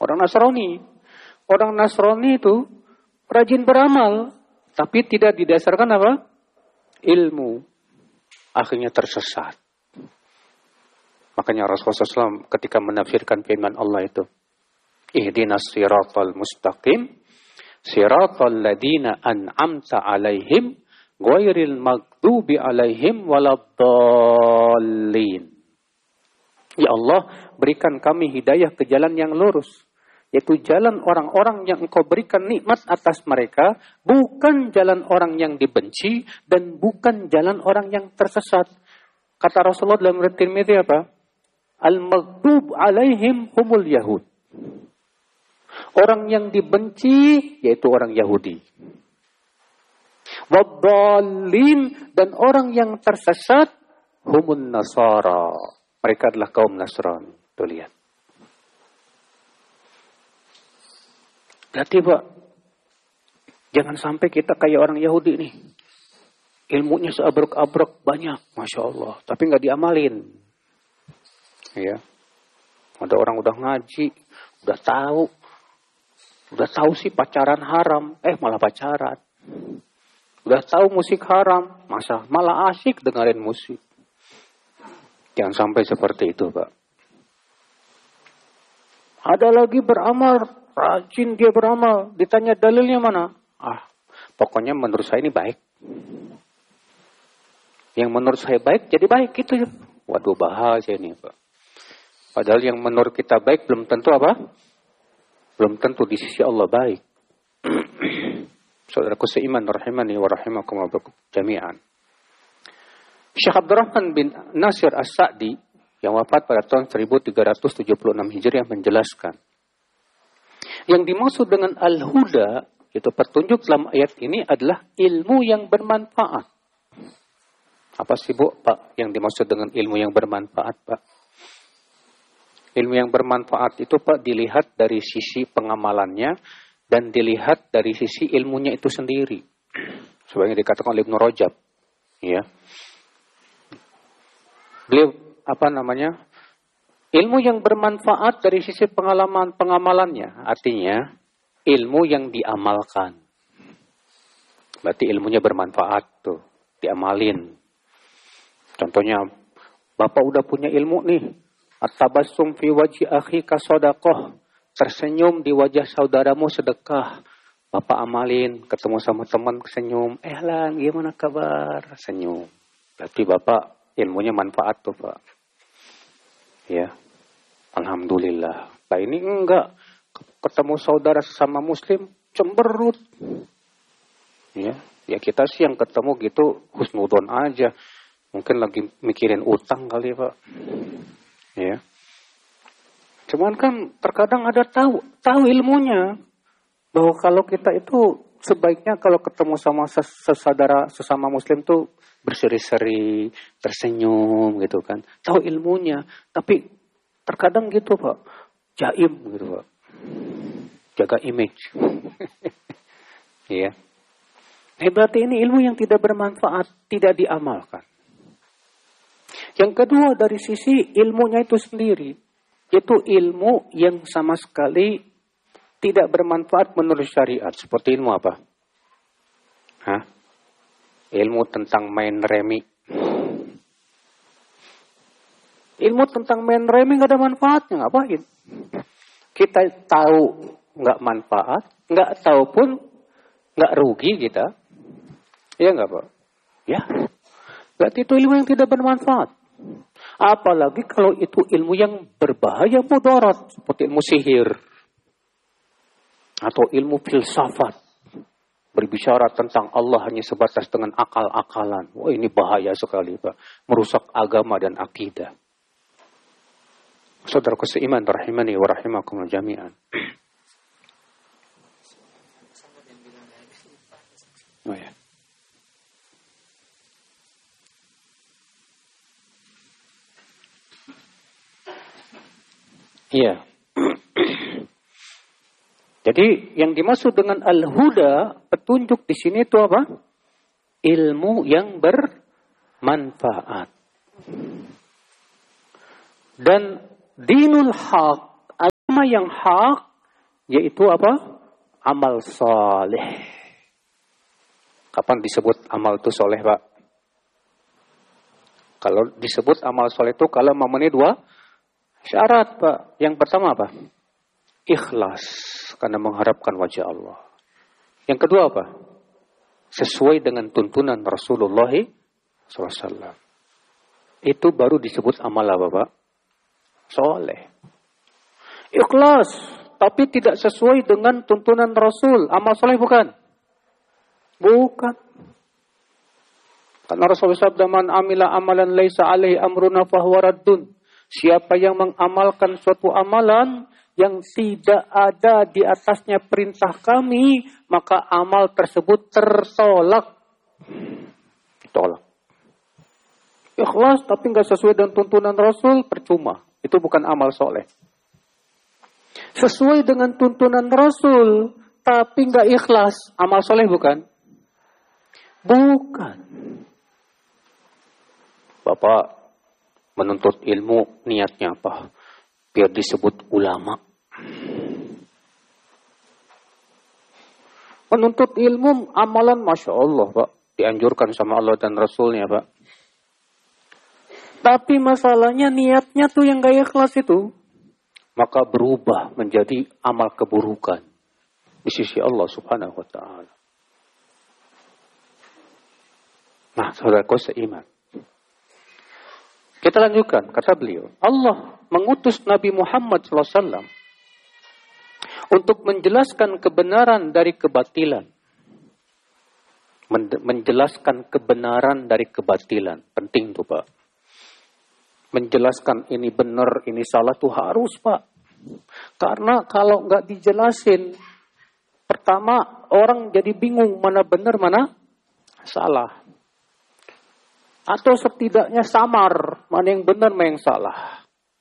Orang Nasrani. Orang Nasrani itu rajin beramal, tapi tidak didasarkan apa? Ilmu. Akhirnya tersesat. Makanya Rasulullah SAW ketika menafsirkan firman Allah itu, ihdinas siratal mustaqim, siratal ladina an'amta alaihim, ghairil maghdubi alaihim waladdallin. Ya Allah, berikan kami hidayah ke jalan yang lurus, yaitu jalan orang-orang yang Engkau berikan nikmat atas mereka, bukan jalan orang yang dibenci dan bukan jalan orang yang tersesat. Kata Rasulullah dalam riwayat Tirmidzi apa? Al-maghdub alaihim humul yahud. Orang yang dibenci yaitu orang Yahudi. Waddallin, dan orang yang tersesat humun nasara. Mereka adalah kaum Nasrani. Tuh lihat. Berarti Pak, jangan sampai kita kayak orang Yahudi nih. Ilmunya seabrek-abrek banyak, Masya Allah. Tapi nggak diamalin. Ya. Ada orang udah ngaji, udah tahu sih pacaran haram, malah pacaran. Udah tahu musik haram, malah asyik dengerin musik. Jangan sampai seperti itu, Pak. Ada lagi beramal, rajin dia beramal, ditanya dalilnya mana? Pokoknya menurut saya ini baik. Yang menurut saya baik, jadi baik gitu. Waduh, bahaya ini, Pak. Padahal yang menurut kita baik belum tentu apa? Belum tentu di sisi Allah baik. Saudaraku seiman rahimani wa rahimakumullah jami'an. Syekh Abdurrahman bin Nasir As-Sa'di yang wafat pada tahun 1376 Hijriah menjelaskan, yang dimaksud dengan al-huda, itu petunjuk dalam ayat ini adalah ilmu yang bermanfaat. Apa sih Bu, Pak, yang dimaksud dengan ilmu yang bermanfaat, Pak? Ilmu yang bermanfaat itu, Pak, dilihat dari sisi pengamalannya dan dilihat dari sisi ilmunya itu sendiri. Sebagai dikatakan oleh Ibnu Rajab, ya. Beliau ilmu yang bermanfaat dari sisi pengamalannya, artinya ilmu yang diamalkan. Berarti ilmunya bermanfaat tuh, diamalin. Contohnya, Bapak udah punya ilmu nih. At-tabassum fi wajhi akhika shadaqah. Tersenyum di wajah saudaramu sedekah. Bapak amalin, ketemu sama teman senyum. Lan, gimana kabar? Senyum. Berarti Bapak ilmunya manfaat tuh, Pak. Ya. Alhamdulillah. Nah ini enggak. Ketemu saudara sesama muslim, cemberut. Ya kita sih yang ketemu gitu husnudon aja. Mungkin lagi mikirin utang kali, Pak. Ya. Cuman kan terkadang ada tahu ilmunya bahwa kalau kita itu sebaiknya kalau ketemu sama sesama muslim tuh berseri-seri, tersenyum gitu kan. Tahu ilmunya, tapi terkadang gitu, Pak. Jaim gitu, Pak. Jaga image. Ya. Berarti ini ilmu yang tidak bermanfaat, tidak diamalkan. Yang kedua dari sisi ilmunya itu sendiri, yaitu ilmu yang sama sekali tidak bermanfaat menurut syariat. Seperti ilmu apa? Ilmu tentang main remi. Ilmu tentang main remi nggak ada manfaatnya, ngapain? Kita tahu nggak manfaat, nggak tahu pun nggak rugi kita. Iya nggak, Pak? Ya. Berarti itu ilmu yang tidak bermanfaat. Apalagi kalau itu ilmu yang berbahaya mudarat, seperti ilmu sihir atau ilmu filsafat, berbicara tentang Allah hanya sebatas dengan akal-akalan. Wah, ini bahaya sekali, Pak. Merusak agama dan akidah. Saudaraku seiman rahimani wa rahimakumullah jami'an. Oh ya. Iya. Jadi yang dimaksud dengan al-huda, petunjuk di sini itu apa? Ilmu yang bermanfaat. Dan dinul haq, agama yang hak yaitu apa? Amal soleh. Kapan disebut amal itu soleh, Pak? Kalau disebut amal soleh itu kalau memenuhi 2 syarat, Pak. Yang pertama apa? Ikhlas, karena mengharapkan wajah Allah. Yang kedua apa? Sesuai dengan tuntunan Rasulullah SAW. Itu baru disebut amal apa, Pak? Soleh. Ikhlas, tapi tidak sesuai dengan tuntunan Rasul. Amal soleh bukan? Bukan. Karena Rasulullah sabda, man amila amalan laisa alaihi amruna fahuwa raddun. Siapa yang mengamalkan suatu amalan yang tidak ada di atasnya perintah kami, maka amal tersebut tertolak. Ditolak. Ikhlas tapi nggak sesuai dengan tuntunan Rasul, percuma. Itu bukan amal soleh. Sesuai dengan tuntunan Rasul, tapi nggak ikhlas, amal soleh bukan? Bukan. Bapak menuntut ilmu, niatnya apa? Biar disebut ulama. Menuntut ilmu, amalan Masya Allah, Pak. Dianjurkan sama Allah dan Rasulnya, Pak. Tapi masalahnya niatnya tuh yang gak ikhlas itu. Maka berubah menjadi amal keburukan. Di sisi Allah subhanahu wa ta'ala. Nah, saudaraku seiman. Kita lanjutkan, kata beliau. Allah mengutus Nabi Muhammad SAW untuk menjelaskan kebenaran dari kebatilan. Menjelaskan kebenaran dari kebatilan. Penting tuh, Pak. Menjelaskan ini benar, ini salah tuh harus, Pak. Karena kalau nggak dijelasin, pertama orang jadi bingung mana benar, mana salah. Atau setidaknya samar, mana yang benar, mana yang salah.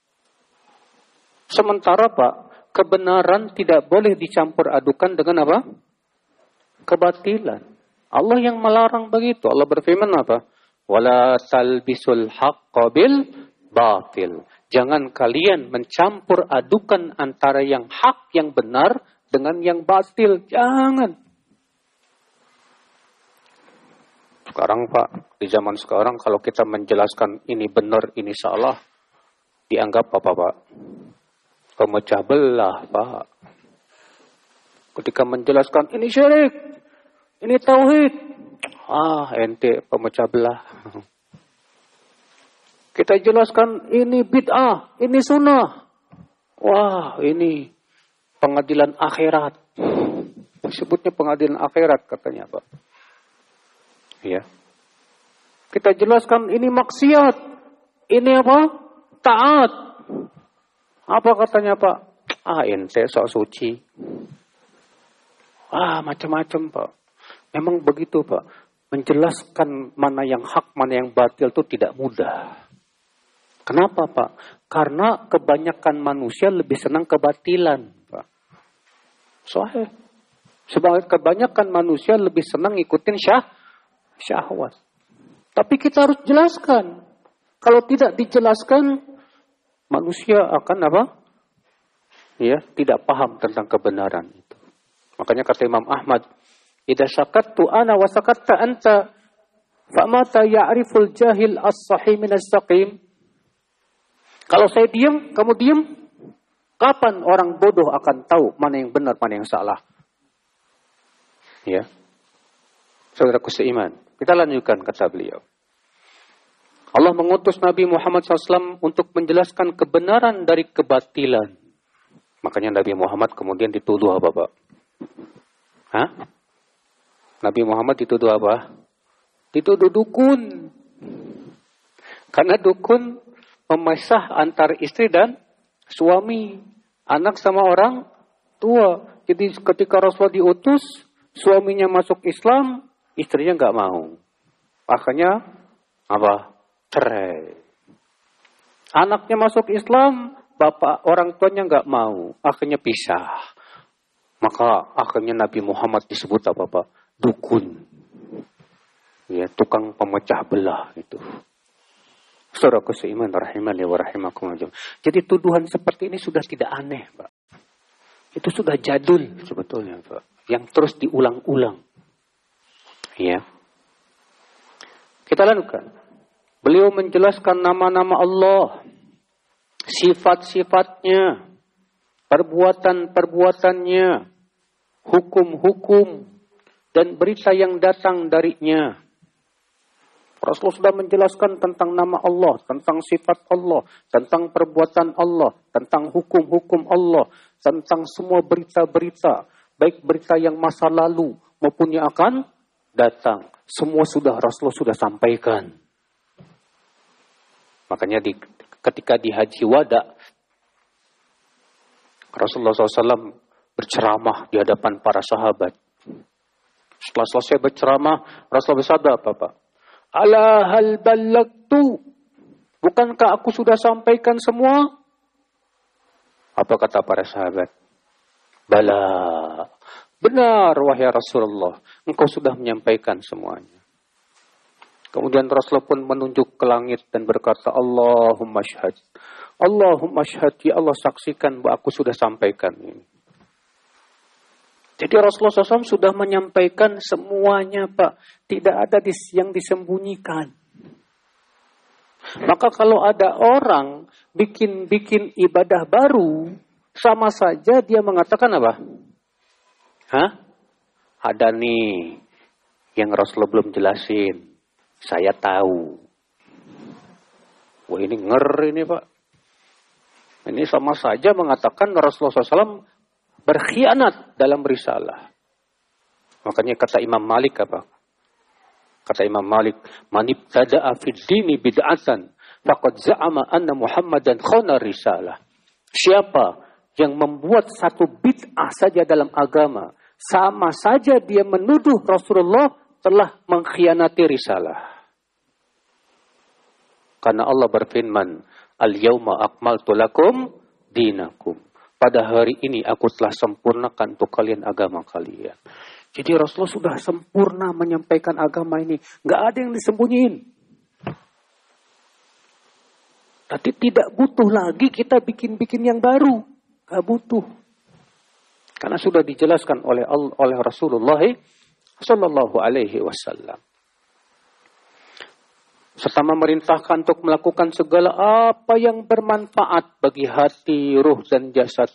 Sementara Pak, kebenaran tidak boleh dicampur adukan dengan apa? Kebatilan. Allah yang melarang begitu. Allah berfirman apa? Wala talbisul haqqa bil batil. Jangan kalian mencampur adukan antara yang hak, yang benar dengan yang batil. Jangan. Sekarang Pak, di zaman sekarang kalau kita menjelaskan ini benar, ini salah, dianggap apa Pak? Pemecah belah Pak. Ketika menjelaskan ini syirik, ini tauhid, ente pemecah belah. Kita jelaskan ini bid'ah, ini sunnah. Wah, ini pengadilan akhirat. Sebutnya pengadilan akhirat katanya Pak. Ya. Kita jelaskan ini maksiat. Ini apa? Taat. Apa katanya Pak? Ente sok suci. Macam-macam Pak. Memang begitu Pak. Menjelaskan mana yang hak, mana yang batil itu tidak mudah. Kenapa Pak? Karena kebanyakan manusia lebih senang kebatilan Pak. Soalnya sebagai kebanyakan manusia lebih senang ikutin syahwat. Tapi kita harus jelaskan. Kalau tidak dijelaskan, manusia akan apa? Ya, tidak paham tentang kebenaran itu. Makanya kata Imam Ahmad, "Idza sakattu ana wa sakatta anta, fa mata ya'riful jahil as-sahih min as-saqim?" Kalau saya diam, kamu diam, kapan orang bodoh akan tahu mana yang benar, mana yang salah? Ya. Saudaraku seiman, kita lanjutkan kata beliau. Allah mengutus Nabi Muhammad SAW untuk menjelaskan kebenaran dari kebatilan. Makanya Nabi Muhammad kemudian dituduh apa Pak? Nabi Muhammad dituduh apa? Dituduh dukun. Karena dukun memisah antar istri dan suami, anak sama orang tua. Jadi ketika Rasulullah diutus, suaminya masuk Islam, istrinya nggak mau. Akhirnya apa? Cerai. Anaknya masuk Islam, bapak orang tuanya nggak mau. Akhirnya pisah. Maka akhirnya Nabi Muhammad disebut apa Pak? Dukun. Ya, tukang pemecah belah itu. Saudaraku seiman rahimani wa rahimakumullah. Jadi tuduhan seperti ini sudah tidak aneh, Pak. Itu sudah jadul sebetulnya, Pak. Yang terus diulang-ulang. Ya. Kita lanjutkan. Beliau menjelaskan nama-nama Allah, sifat-sifatnya, perbuatan-perbuatannya, hukum-hukum, dan berita yang datang darinya. Rasulullah sudah menjelaskan tentang nama Allah, tentang sifat Allah, tentang perbuatan Allah, tentang hukum-hukum Allah, tentang semua berita-berita, baik berita yang masa lalu maupun yang akan datang. Semua sudah Rasulullah sudah sampaikan. Makanya ketika di Haji Wada, Rasulullah SAW berceramah di hadapan para sahabat. Setelah selesai berceramah, Rasulullah bersabda apa, Pak? Ala hal ballagtu. Bukankah aku sudah sampaikan semua? Apa kata para sahabat? Bala. Benar, wahai Rasulullah. Engkau sudah menyampaikan semuanya. Kemudian Rasulullah pun menunjuk ke langit dan berkata, Allahumma syahad. Allahumma syahad. Ya Allah, saksikan bahwa aku sudah sampaikan ini. Jadi Rasulullah SAW sudah menyampaikan semuanya, Pak. Tidak ada yang disembunyikan. Maka kalau ada orang bikin ibadah baru, sama saja dia mengatakan apa? Hah? Ada nih yang Rasulullah belum jelasin. Saya tahu. Wah, ini ngeri nih, Pak. Ini sama saja mengatakan Rasulullah SAW berkhianat dalam risalah. Makanya kata Imam Malik apa? Kata Imam Malik, "Man ibtada'a fid dini bid'atan faqad za'ama anna Muhammadan khana risalah." Siapa yang membuat satu bid'ah saja dalam agama, sama saja dia menuduh Rasulullah telah mengkhianati risalah. Karena Allah berfirman, "Al-yauma akmaltu lakum dinakum." Pada hari ini aku telah sempurnakan untuk kalian agama kalian. Jadi Rasulullah sudah sempurna menyampaikan agama ini. Nggak ada yang disembunyiin. Tapi tidak butuh lagi kita bikin yang baru. Nggak butuh. Karena sudah dijelaskan oleh Rasulullah Sallallahu Alaihi Wasallam. Serta memerintahkan untuk melakukan segala apa yang bermanfaat bagi hati, ruh, dan jasad.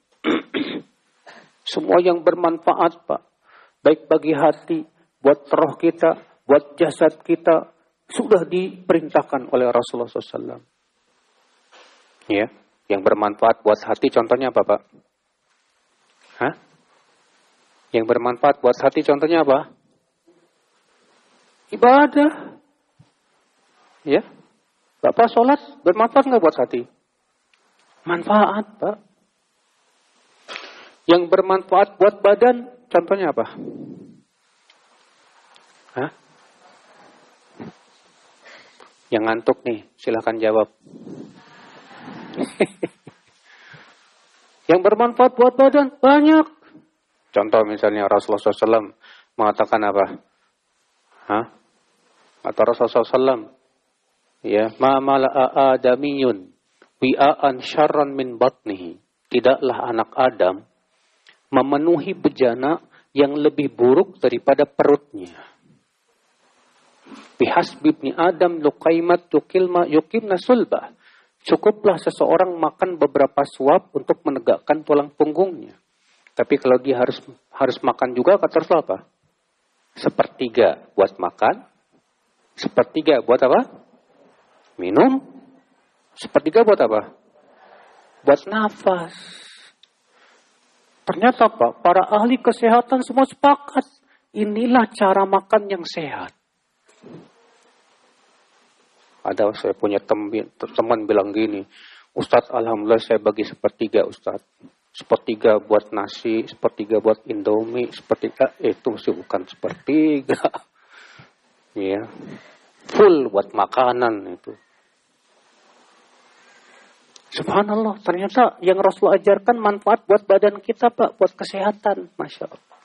Semua yang bermanfaat, Pak. Baik bagi hati, buat roh kita, buat jasad kita, sudah diperintahkan oleh Rasulullah SAW. Ya, yang bermanfaat buat hati, contohnya apa, Pak? Hah? Yang bermanfaat buat hati, contohnya apa? Ibadah. Ya, Bapak sholat bermanfaat nggak buat hati? Manfaat, Pak. Yang bermanfaat buat badan, contohnya apa? Hah? Yang ngantuk nih, silahkan jawab. Yang bermanfaat buat badan, banyak. Contoh misalnya Rasulullah SAW mengatakan apa? Hah? Atau Rasulullah SAW, ya, ma mala'a adamiyun wi'aan syarran min batnihi. Tidaklah anak Adam memenuhi bejana yang lebih buruk daripada perutnya. Bihasbi ibni Adam luqaimat yukimna sulbah. Cukuplah seseorang makan beberapa suap untuk menegakkan tulang punggungnya. Tapi kalau dia harus makan juga, kata Rasul apa? Sepertiga buat makan, sepertiga buat apa? Minum. Sepertiga buat apa? Buat nafas. Ternyata Pak, para ahli kesehatan semua sepakat. Inilah cara makan yang sehat. Ada saya punya teman bilang gini, Ustadz, alhamdulillah saya bagi sepertiga, Ustadz. Sepertiga buat nasi, sepertiga buat Indomie, sepertiga itu masih bukan sepertiga. Ya. Full buat makanan itu. Subhanallah, ternyata yang Rasulullah ajarkan manfaat buat badan kita, Pak, buat kesehatan. Masya Allah.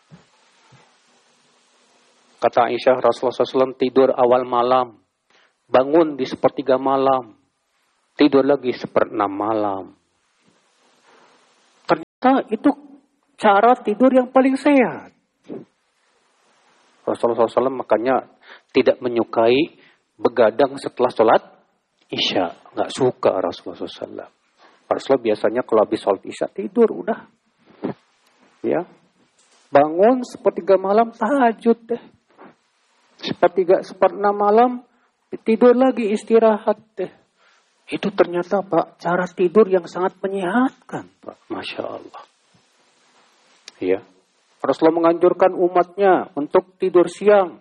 Kata Aisyah, Rasulullah SAW tidur awal malam, bangun di sepertiga malam, tidur lagi 1/6 malam. Ternyata itu cara tidur yang paling sehat. Rasulullah SAW makanya tidak menyukai begadang setelah sholat Isya. Nggak suka Rasulullah SAW. Rasulullah biasanya kalau habis sholat Isya tidur udah. Ya. Bangun sepertiga malam tahajud deh. Sepertiga malam tidur lagi istirahat deh. Itu ternyata Pak cara tidur yang sangat menyehatkan Pak. Masya Allah. Ya. Rasulullah menganjurkan umatnya untuk tidur siang.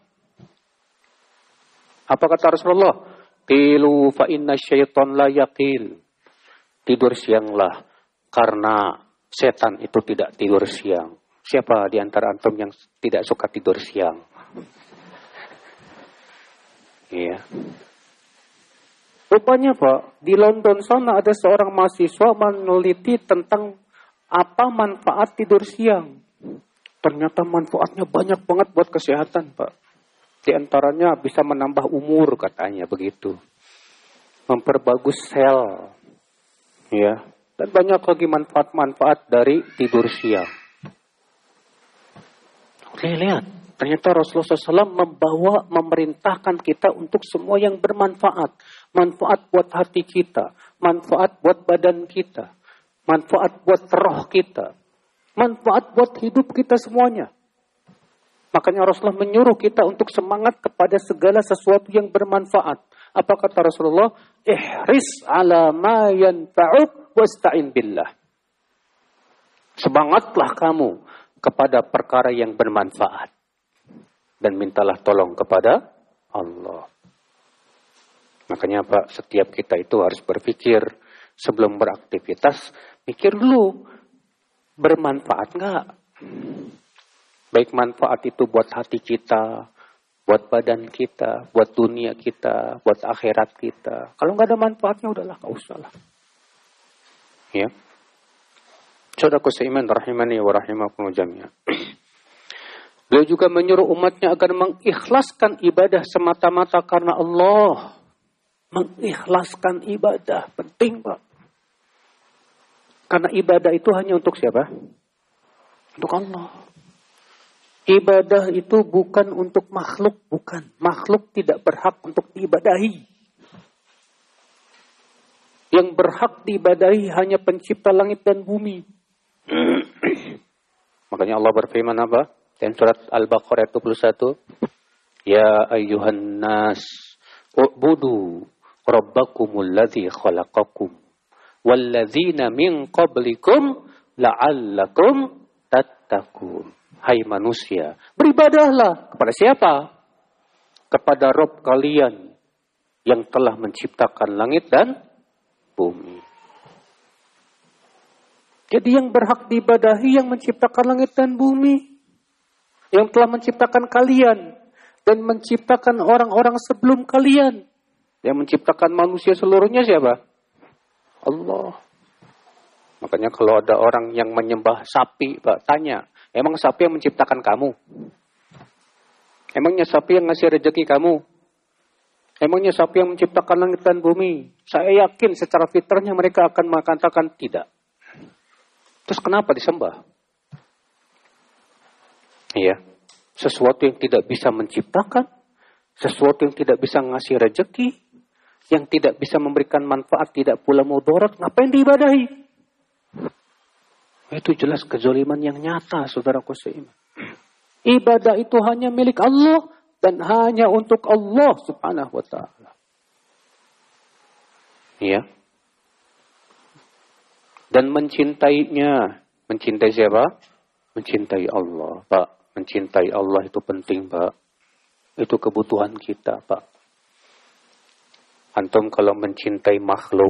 Apa kata Rasulullah? Qilu fa inna syaitan la yaqil. Tidur sianglah karena setan itu tidak tidur siang. Siapa di antara antum yang tidak suka tidur siang? Iya. Rupanya Pak, di London sana ada seorang mahasiswa meneliti tentang apa manfaat tidur siang. Ternyata manfaatnya banyak banget buat kesehatan, Pak. Di antaranya bisa menambah umur katanya begitu. Memperbagus sel. Ya. Dan banyak lagi manfaat-manfaat dari tidur siang. Oke, lihat. Ternyata Rasulullah SAW memerintahkan kita untuk semua yang bermanfaat. Manfaat buat hati kita. Manfaat buat badan kita. Manfaat buat roh kita. Manfaat buat hidup kita semuanya. Makanya Rasulullah menyuruh kita untuk semangat kepada segala sesuatu yang bermanfaat. Apa kata Rasulullah? Ihris ala ma yanfa'uk wasta'in billah. Semangatlah kamu kepada perkara yang bermanfaat. Dan mintalah tolong kepada Allah. Makanya Pak, setiap kita itu harus berpikir sebelum beraktivitas, mikir dulu. Bermanfaat enggak? Baik manfaat itu buat hati kita, buat badan kita, buat dunia kita, buat akhirat kita. Kalau enggak ada manfaatnya, udahlah, enggak usah lah. Ya. Saudaraku seiman rahimani wa rahimakumullah jami'an. Beliau juga menyuruh umatnya agar mengikhlaskan ibadah semata-mata karena Allah. Mengikhlaskan ibadah, penting Pak. Karena ibadah itu hanya untuk siapa? Untuk Allah. Ibadah itu bukan untuk makhluk, bukan. Makhluk tidak berhak untuk diibadahi. Yang berhak diibadahi hanya pencipta langit dan bumi. Makanya Allah berfirman apa? Dalam surat Al-Baqarah 21. Ya ayyuhan nas, u'budu rabbakumul ladzi khalaqakum. Walladzina min qablikum la'allakum tattaqun. Hai manusia, beribadahlah kepada siapa? Kepada Rabb kalian yang telah menciptakan langit dan bumi. Jadi yang berhak diibadahi yang menciptakan langit dan bumi. Yang telah menciptakan kalian dan menciptakan orang-orang sebelum kalian. Yang menciptakan manusia seluruhnya siapa? Allah. Makanya kalau ada orang yang menyembah sapi, Pak, tanya, emang sapi yang menciptakan kamu? Emangnya sapi yang ngasih rezeki kamu? Emangnya sapi yang menciptakan langit dan bumi? Saya yakin secara fitrahnya mereka akan mengatakan tidak. Terus kenapa disembah? Iya. Sesuatu yang tidak bisa menciptakan, sesuatu yang tidak bisa ngasih rezeki, yang tidak bisa memberikan manfaat, tidak pula mudarat, ngapain diibadahi? Itu jelas kezaliman yang nyata, saudaraku seiman. Ibadah itu hanya milik Allah dan hanya untuk Allah subhanahu wa ta'ala. Ya. Dan mencintainya. Mencintai siapa? Mencintai Allah, Pak. Mencintai Allah itu penting, Pak. Itu kebutuhan kita, Pak. Antum kalau mencintai makhluk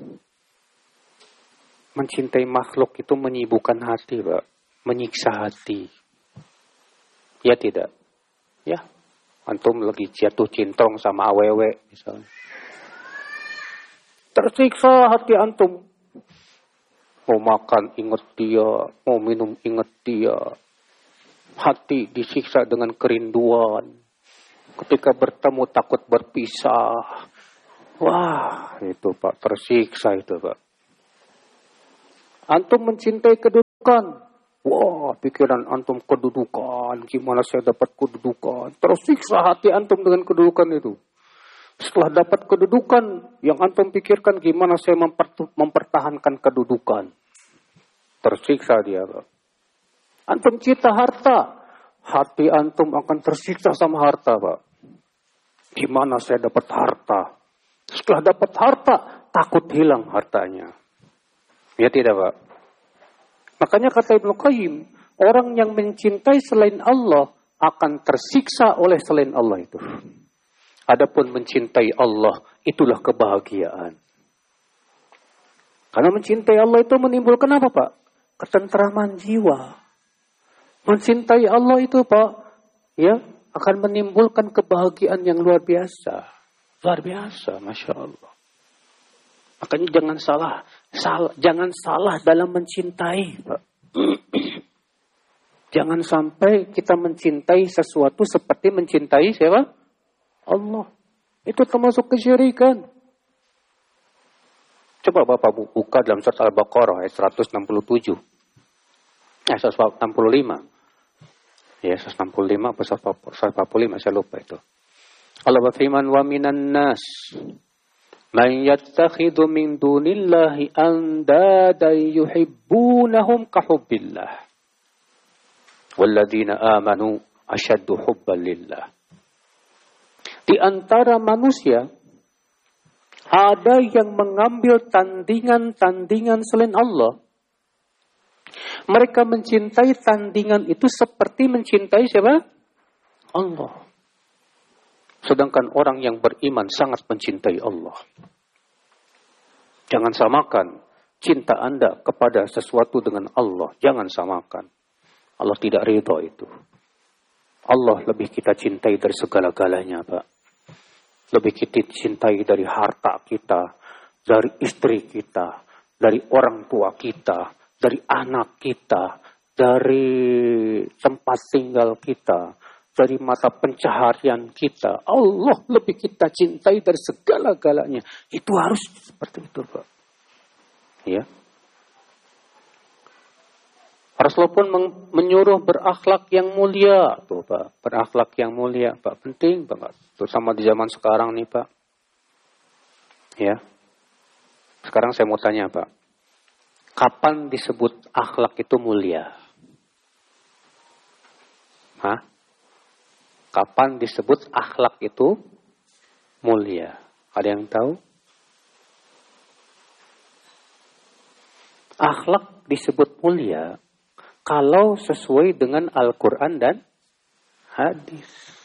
itu menyibukkan hati, Pak. Menyiksa hati. Ya tidak? Ya. Antum lagi jatuh cintong sama awewe misalnya. Tersiksa hati antum. Mau makan ingat dia, mau minum ingat dia. Hati disiksa dengan kerinduan. Ketika bertemu takut berpisah. Wah, itu Pak, tersiksa itu Pak. Antum mencintai kedudukan. Wah, pikiran antum kedudukan, gimana saya dapat kedudukan. Tersiksa hati antum dengan kedudukan itu. Setelah dapat kedudukan, yang antum pikirkan gimana saya mempertahankan kedudukan. Tersiksa dia. Antum cinta harta, hati antum akan tersiksa sama harta, Pak. Gimana saya dapat harta? Setelah dapat harta, takut hilang hartanya. Ya tidak, Pak? Makanya kata Ibnu Qayyim, orang yang mencintai selain Allah akan tersiksa oleh selain Allah itu. Adapun mencintai Allah, itulah kebahagiaan. Karena mencintai Allah itu menimbulkan apa, Pak? Ketenteraman jiwa. Mencintai Allah itu, Pak, ya, akan menimbulkan kebahagiaan yang luar biasa. Luar biasa, Masya Allah. Makanya jangan salah dalam mencintai, Pak. Jangan sampai kita mencintai sesuatu seperti mencintai siapa? Allah. Itu termasuk kesyirikan. Coba Bapak buka dalam surat Al-Baqarah ayat 167. 165. Ya, 165 atau 145, saya lupa itu. Allah berfirman, wa minan nas man yattakhidhu min dunillahi andada yuhibbunahum kahubbillah. Walladzina amanu asyaddu hubban lillah. Di antara manusia, ada yang mengambil tandingan-tandingan selain Allah. Mereka mencintai tandingan itu seperti mencintai siapa? Allah. Sedangkan orang yang beriman sangat mencintai Allah. Jangan samakan cinta Anda kepada sesuatu dengan Allah. Jangan samakan. Allah tidak ridha itu. Allah lebih kita cintai dari segala-galanya, Pak. Lebih kita cintai dari harta kita, dari istri kita, dari orang tua kita, dari anak kita, dari tempat tinggal kita, dari mata pencaharian kita. Allah lebih kita cintai dari segala-galanya. Itu harus seperti itu, Pak. Ya. Rasulullah pun menyuruh berakhlak yang mulia. Tuh, Pak. Berakhlak yang mulia, Pak. Penting banget. Terutama di zaman sekarang nih, Pak. Ya. Sekarang saya mau tanya, Pak. Kapan disebut akhlak itu mulia? Hah? Kapan disebut akhlak itu mulia? Ada yang tahu? Akhlak disebut mulia kalau sesuai dengan Al-Quran dan hadis.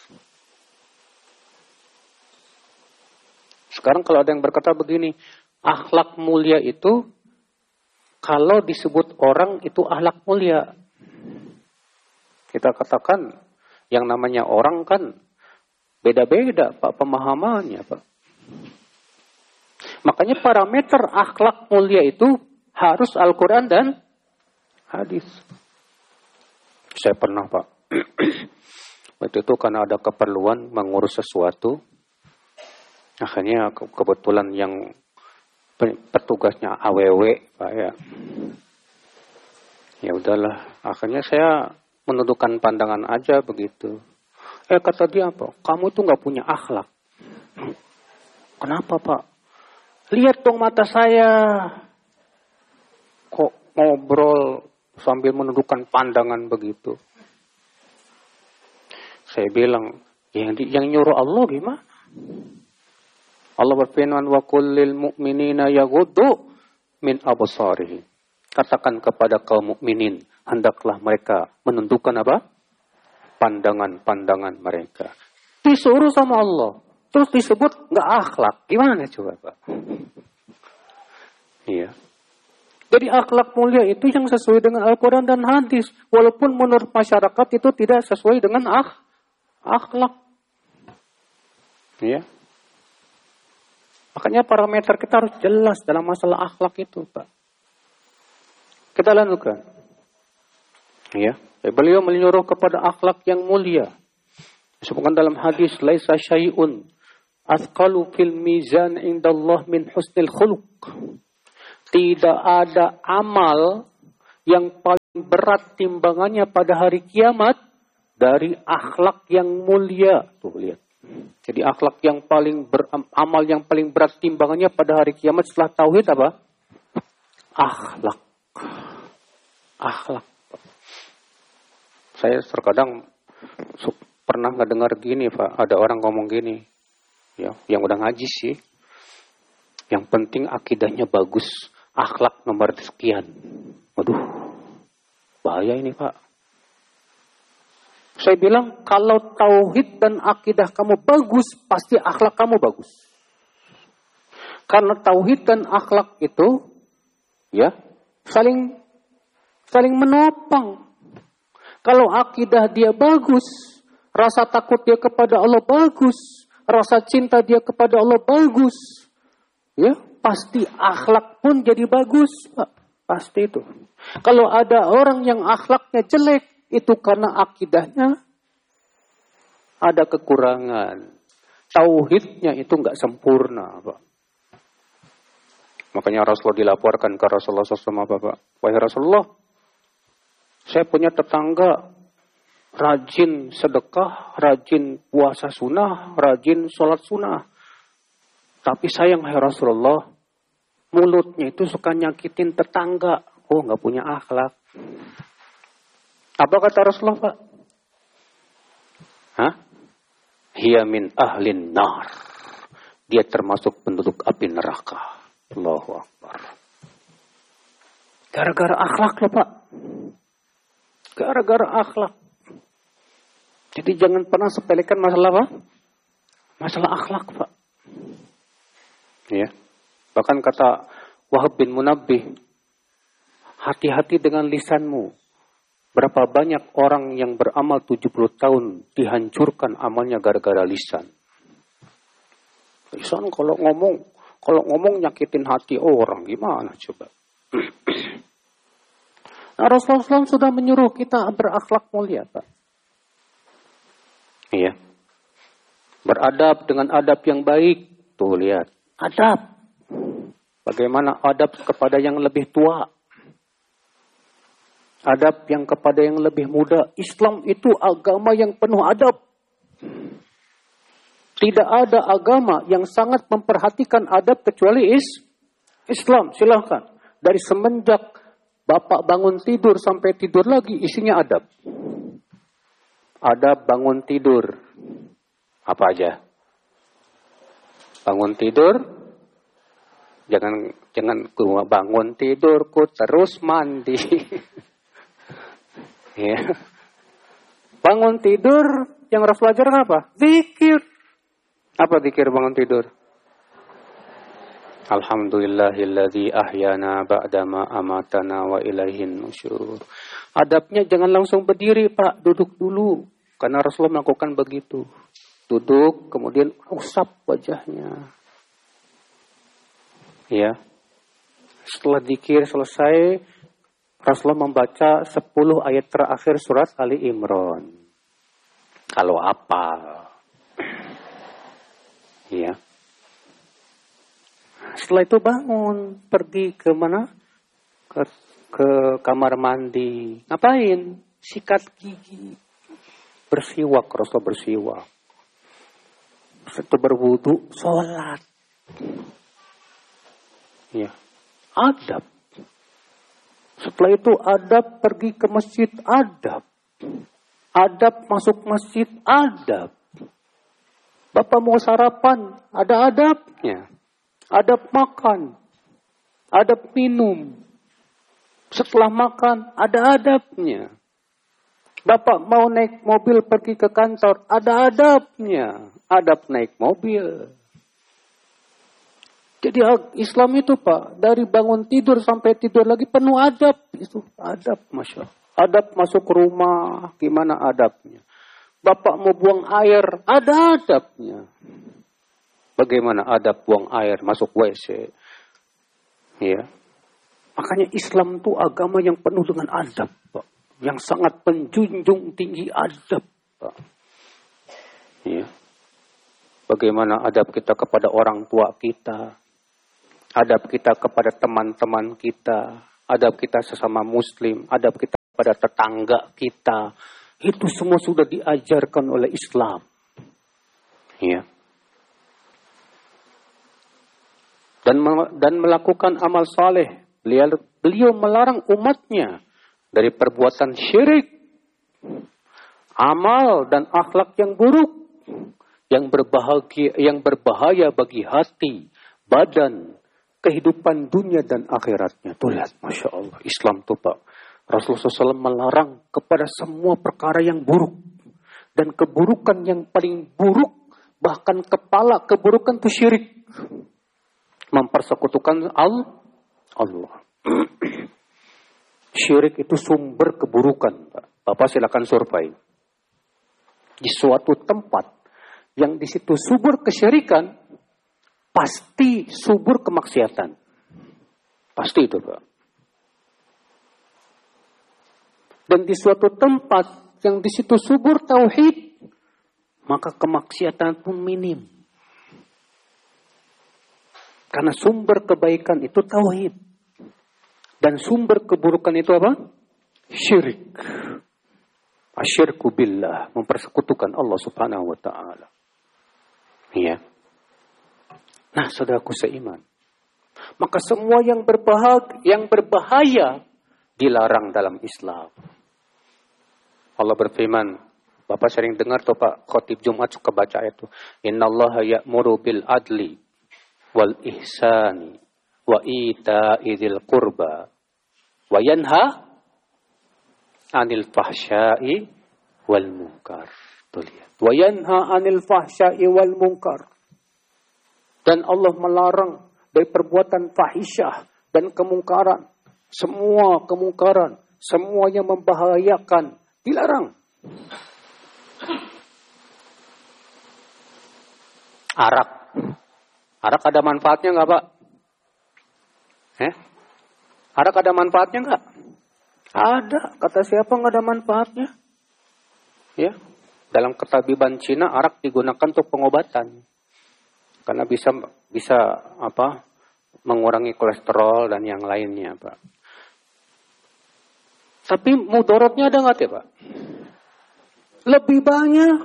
Sekarang kalau ada yang berkata begini, akhlak mulia itu kalau disebut orang itu akhlak mulia. Kita katakan yang namanya orang kan beda-beda, Pak, pemahamannya, Pak. Makanya parameter akhlak mulia itu harus Al-Quran dan hadis. Saya pernah, Pak. Waktu itu karena ada keperluan mengurus sesuatu. Akhirnya kebetulan yang petugasnya AWW, Pak, ya. Ya udahlah. Akhirnya saya menundukkan pandangan aja begitu. Kata dia, apa? Kamu itu nggak punya akhlak. Kenapa, Pak? Lihat dong mata saya. Kok ngobrol sambil menundukkan pandangan begitu. Saya bilang, yang nyuruh Allah gimana? Allah berfirman, wa kullil mu'minina yaghuddu min absarihim. Katakan kepada kaum mukminin, hendaklah mereka menundukkan apa? Pandangan-pandangan mereka. Disuruh sama Allah, terus disebut nggak akhlak. Gimana coba, Pak? Iya. Jadi akhlak mulia itu yang sesuai dengan Al-Quran dan hadis. Walaupun menurut masyarakat itu tidak sesuai dengan akhlak. Ya. Makanya parameter kita harus jelas dalam masalah akhlak itu, Pak. Kita lanjutkan. Ya. Beliau menyuruh kepada akhlak yang mulia. Disebutkan dalam hadis, laisa syai'un athqalu fil mizan indallah min husnil khuluq. Tidak ada amal yang paling berat timbangannya pada hari kiamat dari akhlak yang mulia. Tuh lihat. Jadi akhlak yang paling amal yang paling berat timbangannya pada hari kiamat setelah tauhid apa? Akhlak. Akhlak. Saya terkadang pernah nggak dengar gini, Pak. Ada orang ngomong gini, ya, yang udah ngaji sih. Yang penting akidahnya bagus, akhlak nomor sekian. Waduh, bahaya ini, Pak. Saya bilang kalau tauhid dan akidah kamu bagus, pasti akhlak kamu bagus. Karena tauhid dan akhlak itu, ya, saling menopang. Kalau akidah dia bagus, rasa takut dia kepada Allah bagus, rasa cinta dia kepada Allah bagus, ya pasti akhlak pun jadi bagus, Pak. Pasti itu. Kalau ada orang yang akhlaknya jelek, itu karena akidahnya ada kekurangan. Tauhidnya itu nggak sempurna, Pak. Makanya Rasulullah dilaporkan ke Rasulullah SAW, Pak. Wahai Rasulullah, saya punya tetangga rajin sedekah, rajin puasa sunnah, rajin sholat sunnah. Tapi sayang, hai Rasulullah, mulutnya itu suka nyakitin tetangga. Oh, nggak punya akhlak. Apa kata Rasulullah, Pak? Hah? Hiya min ahlin nar. Dia termasuk penduduk api neraka. Allahu Akbar. Gara-gara akhlak loh, Pak. Gara-gara akhlak. Jadi jangan pernah sepelekan masalah apa? Masalah akhlak, Pak. Ya. Bahkan kata Wahab bin Munabbih, hati-hati dengan lisanmu. Berapa banyak orang yang beramal 70 tahun dihancurkan amalnya gara-gara lisan. Lisan kalau ngomong nyakitin hati orang, gimana coba? Nah, Rasulullah sudah menyuruh kita berakhlak mulia, Pak. Iya. Beradab dengan adab yang baik. Tuh lihat, adab. Bagaimana adab kepada yang lebih tua? Adab yang kepada yang lebih muda. Islam itu agama yang penuh adab. Tidak ada agama yang sangat memperhatikan adab kecuali Islam. Silahkan. Dari semenjak Bapak bangun tidur sampai tidur lagi, isinya adab. Adab bangun tidur. Apa aja? Bangun tidur. Jangan bangun tidurku terus mandi. Ya. Bangun tidur yang harus belajar apa? Zikir. Apa zikir bangun tidur? Alhamdulillahilladzi ahyana ba'dama amatana wa ilaihin nusyur. Adabnya jangan langsung berdiri, Pak, duduk dulu. Karena Rasulullah melakukan begitu. Duduk, kemudian usap wajahnya. Ya. Setelah zikir selesai, Rasulullah membaca 10 ayat terakhir surat Ali Imran. Kalau apa? Ya. Setelah itu bangun, pergi ke mana? Ke kamar mandi. Ngapain? Sikat gigi. Bersiwak, Rasulullah bersiwak. Setelah berwudu, sholat. Ya. Adab. Setelah itu adab pergi ke masjid, adab. Adab masuk masjid, adab. Bapak mau sarapan, ada adabnya. Adab makan, adab minum. Setelah makan, ada adabnya. Bapak mau naik mobil pergi ke kantor, ada adabnya. Adab naik mobil. Jadi Islam itu, Pak, dari bangun tidur sampai tidur lagi penuh adab. Itu adab, Masya Allah. Adab masuk rumah, gimana adabnya? Bapak mau buang air, ada adabnya. Bagaimana adab buang air, masuk WC. Ya. Makanya Islam itu agama yang penuh dengan adab, Pak. Yang sangat menjunjung tinggi adab, Pak. Ya. Bagaimana adab kita kepada orang tua kita. Adab kita kepada teman-teman kita. Adab kita sesama muslim. Adab kita pada tetangga kita. Itu semua sudah diajarkan oleh Islam. Ya. Dan melakukan amal saleh. Beliau melarang umatnya dari perbuatan syirik, amal dan akhlak yang buruk, yang berbahaya bagi hati, badan, kehidupan dunia dan akhiratnya. Tuh lihat, Masya Allah, Islam tuh Pak. Rasulullah SAW melarang kepada semua perkara yang buruk. Dan keburukan yang paling buruk, bahkan kepala keburukan itu syirik. Mempersekutukan Allah. Syirik itu sumber keburukan, Pak. Bapak silakan survei. Di suatu tempat yang di situ subur kesyirikan, pasti subur kemaksiatan. Pasti itu, Pak. Dan di suatu tempat yang di situ subur tauhid, maka kemaksiatan pun minim. Karena sumber kebaikan itu tauhid. Dan sumber keburukan itu apa? Syirik. Asyirku billah, mempersekutukan Allah Subhanahu wa taala. Iya. Nah, saudaraku seiman. Maka semua yang berbahaya dilarang dalam Islam. Allah berfirman, Bapak sering dengar tuh Pak, khotib Jumat suka baca itu. Innallaha ya'muru bil adli wal ihsani wa ita'i dzil qurba wa yanha 'anil fahsya'i wal munkar. Tuh lihat. Wa yanha 'anil fahsya'i wal munkar. Dan Allah melarang dari perbuatan fahisyah dan kemungkaran. Semua kemungkaran, semua yang membahayakan dilarang. Arak ada manfaatnya nggak Pak? Arak ada manfaatnya nggak? Ada. Kata siapa nggak ada manfaatnya? Ya. Dalam ketabiban Cina, arak digunakan untuk pengobatan. Karena bisa mengurangi kolesterol dan yang lainnya, Pak. Tapi mudorotnya ada nggak ya, Pak? Lebih banyak.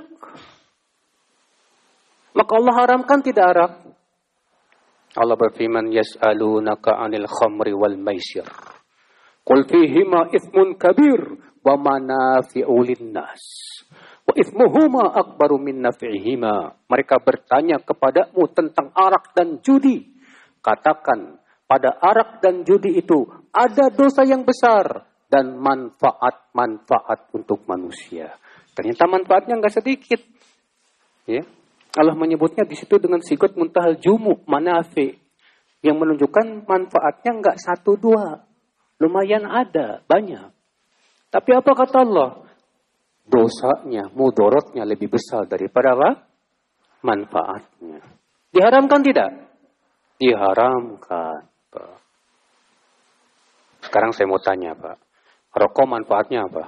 Maka Allah haramkan tidak arak. Allah berfirman, yas'alunaka 'anil khamri wal maisir. Qul fihima ithmun kabir wa manafi'u lin-nas. Wa ithmuhuma akbaru min naf'ihima. Mereka bertanya kepadamu tentang arak dan judi. Katakan, pada arak dan judi itu ada dosa yang besar dan manfaat-manfaat untuk manusia. Ternyata manfaatnya nggak sedikit. Ya. Allah menyebutnya di situ dengan sigot muntahal jumu, manafi, yang menunjukkan manfaatnya nggak 1-2, lumayan ada, banyak. Tapi apa kata Allah? Dosanya, mudorotnya lebih besar daripada apa? Manfaatnya. Diharamkan tidak? Diharamkan, Pak. Sekarang saya mau tanya, Pak. Rokok manfaatnya apa?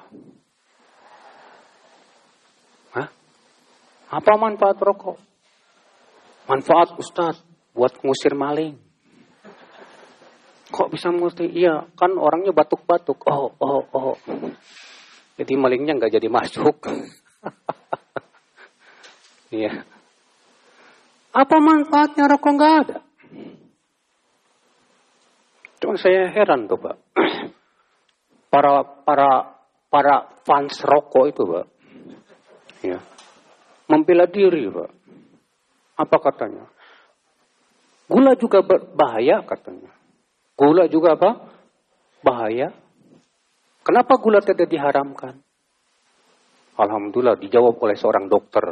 Hah? Apa manfaat rokok? Manfaat Ustaz, buat ngusir maling. Kok bisa ngusir? Iya, kan orangnya batuk-batuk. Oh. Jadi malingnya nggak jadi masuk. Iya. Apa manfaatnya rokok nggak ada? Cuma saya heran tuh Pak. Para fans rokok itu Pak. Ya. Membela diri Pak. Apa katanya? Gula juga bahaya katanya. Gula juga apa? Bahaya. Kenapa gula tidak diharamkan? Alhamdulillah dijawab oleh seorang dokter.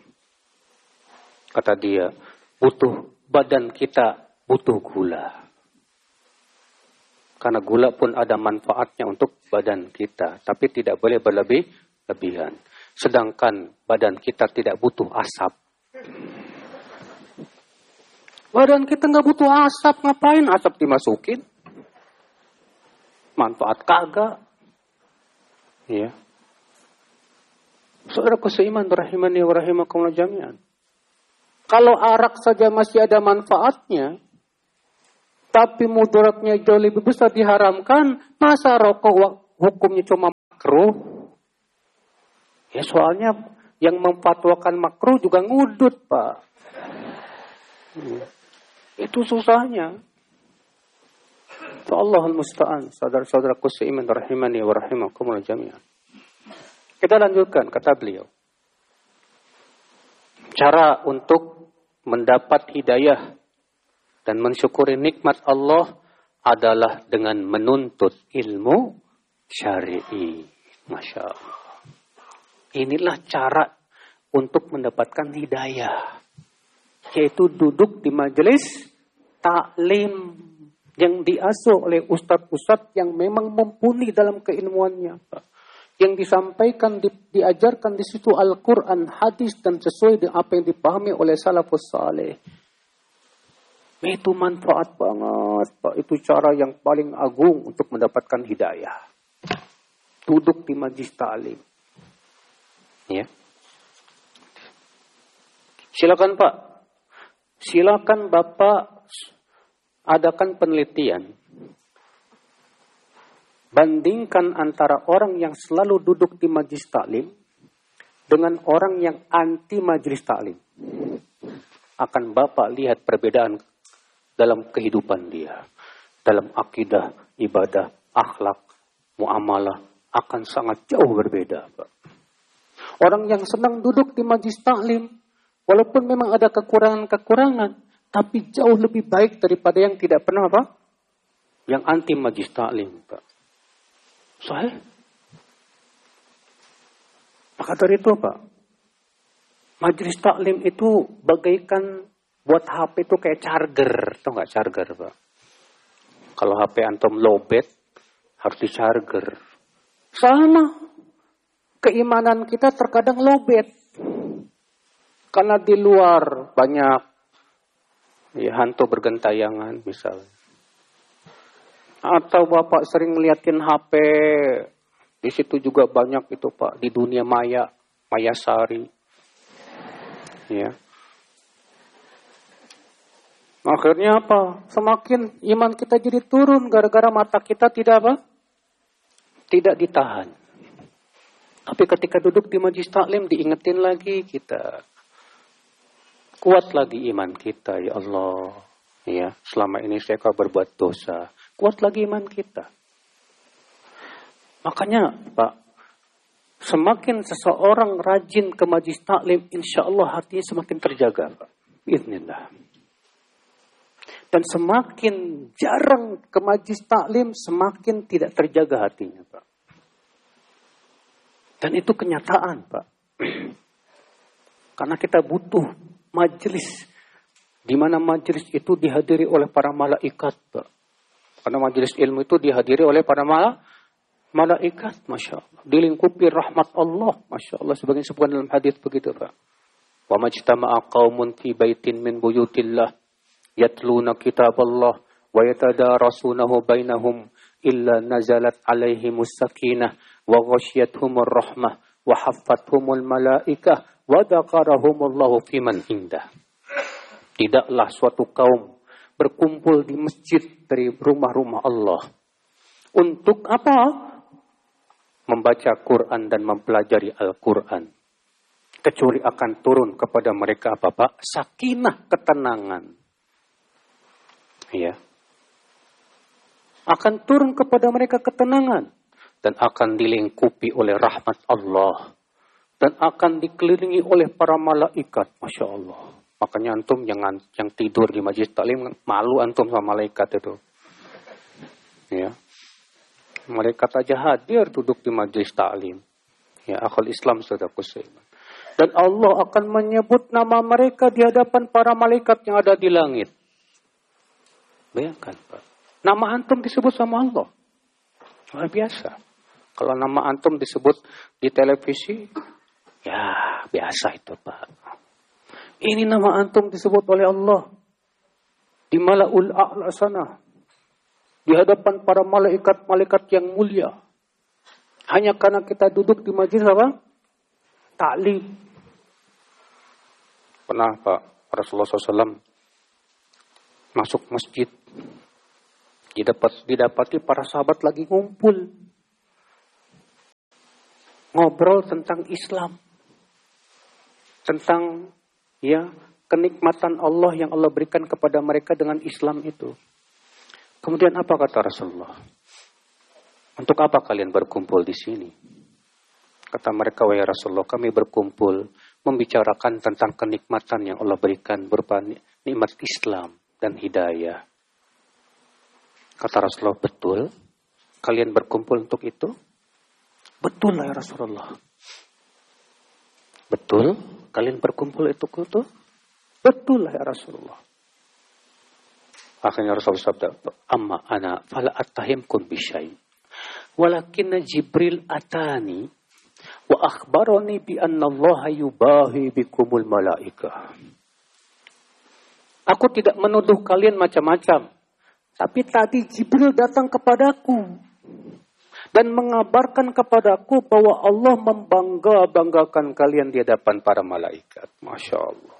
Kata dia, badan kita butuh gula. Karena gula pun ada manfaatnya untuk badan kita. Tapi tidak boleh berlebihan. Sedangkan badan kita tidak butuh asap. Badan kita nggak butuh asap. Ngapain asap dimasukin? Manfaat kagak. Ya. Saudaraku seiman rahimani wa rahimakumullah jami'an. Kalau arak saja masih ada manfaatnya, tapi mudaratnya jauh lebih besar diharamkan, masa rokok hukumnya cuma makruh. Ya soalnya yang memfatwakan makruh juga ngudut, Pak. Itu susahnya. Allahul musta'an. Saudara-saudaraku seiman rahimani wa rahimakumullah jami'an. Kita lanjutkan, kata beliau. Cara untuk mendapat hidayah dan mensyukuri nikmat Allah adalah dengan menuntut ilmu syar'i. Masya Allah. Inilah cara untuk mendapatkan hidayah. Yaitu duduk di majelis taklim yang diasuh oleh ustadz-ustadz yang memang mumpuni dalam keilmuannya. Yang disampaikan, diajarkan di situ Al-Quran, hadis, dan sesuai dengan apa yang dipahami oleh salafus saleh. Itu manfaat banget, Pak. Itu cara yang paling agung untuk mendapatkan hidayah. Duduk di majelis taklim. Ya. Silakan Pak. Silakan Bapak adakan penelitian. Bandingkan antara orang yang selalu duduk di majelis taklim dengan orang yang anti majelis taklim. Akan Bapak lihat perbedaan dalam kehidupan dia. Dalam akidah, ibadah, akhlak, muamalah akan sangat jauh berbeda, Pak. Orang yang senang duduk di majelis taklim, walaupun memang ada kekurangan-kekurangan, tapi jauh lebih baik daripada yang tidak pernah apa? Yang anti majelis taklim, Pak. Sahih? Maka dari itu, Pak, majelis taklim itu bagaikan buat HP itu kayak charger, tahu nggak charger, Pak? Kalau HP antum lowbat, harus di charger. Sama. Keimanan kita terkadang lowbat. Karena di luar banyak hantu bergentayangan misalnya. Atau Bapak sering ngeliatin HP, di situ juga banyak itu Pak, di dunia maya, mayasari. Ya. Akhirnya apa? Semakin iman kita jadi turun gara-gara mata kita tidak apa? Tidak ditahan. Tapi ketika duduk di majelis taklim diingetin lagi kita. Kuat lagi iman kita, ya Allah. Ya, selama ini saya kau berbuat dosa. Kuat lagi iman kita. Makanya, Pak, semakin seseorang rajin ke majelis taklim, insya Allah hatinya semakin terjaga, Pak. Bismillah. Dan semakin jarang ke majelis taklim, semakin tidak terjaga hatinya, Pak. Dan itu kenyataan, Pak. Karena kita butuh majelis. Di mana majelis itu dihadiri oleh para malaikat, Pak. Karena majelis ilmu itu dihadiri oleh para malaikat, Masya Allah. Dilingkupi rahmat Allah, Masya Allah. Sebagian disebutkan dalam hadis begitu, Pak. Wa majtama'a qaumun fi baitin min buyutillah yatluna kitab Allah wa yatadarasunahu bainahum illa nazalat alaihimus sakinah wa ghasyiyatuhumur rahmah wa haffathumul malaikah wa dzakarahumullahu fiman indah. Tidaklah suatu kaum berkumpul di masjid dari rumah-rumah Allah untuk apa? Membaca Quran dan mempelajari Al-Quran. Kecuali akan turun kepada mereka apa, Pak? Sakinah, ketenangan. Ya. Akan turun kepada mereka ketenangan. Dan akan dilingkupi oleh rahmat Allah. Dan akan dikelilingi oleh para malaikat. Masya Allah. Makanya antum yang tidur di majelis taklim, malu antum sama malaikat itu. Ya. Malaikat aja hadir duduk di majelis taklim. Ya, akhul Islam sudah kusaiman. Dan Allah akan menyebut nama mereka di hadapan para malaikat yang ada di langit. Bayangkan, Pak. Nama antum disebut sama Allah. Luar biasa. Kalau nama antum disebut di televisi, ya biasa itu, Pak. Ini nama antum disebut oleh Allah. Di Mala'ul A'la sana. Di hadapan para malaikat-malaikat yang mulia. Hanya karena kita duduk di majelis apa? Taklim. Pernah Pak, Rasulullah SAW masuk masjid. Didapati para sahabat lagi ngumpul. ngobrol tentang Islam. Tentang kenikmatan Allah yang Allah berikan kepada mereka dengan Islam itu. Kemudian apa kata Rasulullah? Untuk apa kalian berkumpul di sini? Kata mereka, wahai Rasulullah, kami berkumpul membicarakan tentang kenikmatan yang Allah berikan berupa nikmat Islam dan hidayah. Kata Rasulullah, betul? Kalian berkumpul untuk itu? Betul lah ya Rasulullah. Betul? Kalian berkumpul itu? Betul lah ya Rasulullah. Akhirnya Rasulullah sabda, amma ana fala attahimkum bisyai. Walakinna Jibril atani wa akhbarani bi anna Allah yubahi bikumul malaikah. Aku tidak menuduh kalian macam-macam. Tapi tadi Jibril datang kepadaku dan mengabarkan kepadaku bahwa Allah membanggakan kalian di hadapan para malaikat. Masya Allah.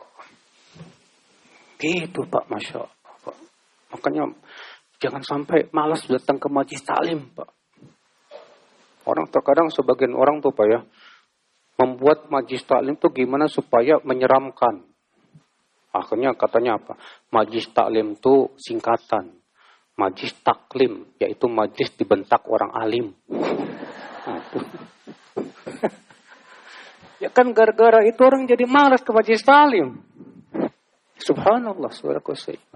Gitu Pak, Masya Allah Pak. Makanya jangan sampai malas datang ke majelis taklim Pak. Orang terkadang sebagian orang tuh Pak ya, membuat majelis taklim tuh gimana supaya menyeramkan. Akhirnya katanya apa? Majelis taklim tuh singkatan. Majlis taklim, yaitu majlis dibentak orang alim. Ya kan gara-gara itu orang jadi malas ke majlis taklim. Subhanallah, saudaraku seiman.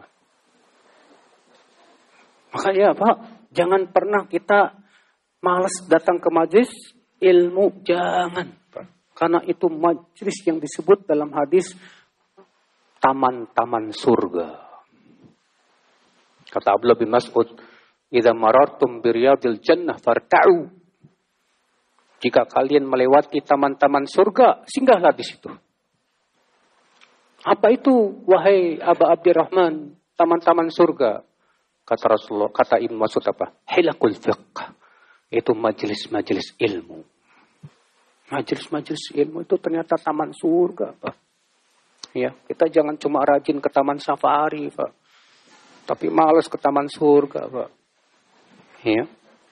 Makanya Pak, jangan pernah kita malas datang ke majlis ilmu, jangan Pak. Karena itu majlis yang disebut dalam hadis taman-taman surga. Kata Abdullah bin Mas'ud, "Idza marartum bi riyadil jannah farta'u." Jika kalian melewati taman-taman surga, singgahlah di situ. Apa itu, wahai Aba Abdurrahman, taman-taman surga? Kata Rasulullah, kata Ibnu Mas'ud apa? Hilakul fiqh. Itu majelis-majelis ilmu. Majelis-majelis ilmu itu ternyata taman surga, Pak. Ya, kita jangan cuma rajin ke taman safari, Pak. Tapi malas ke taman surga, Pak. Ya.